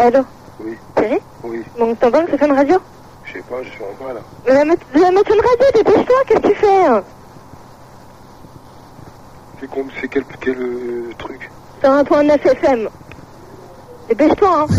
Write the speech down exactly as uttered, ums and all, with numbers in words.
Allô? Oui. Thierry? Oui. Donc t'entends que ça fait une radio? Je sais pas, je suis en bas là. Mais la mettre une radio, dépêche-toi, qu'est-ce que tu fais? Hein? C'est comme, c'est quel, quel euh, truc? C'est un point neuf F M. Dépêche-toi, hein.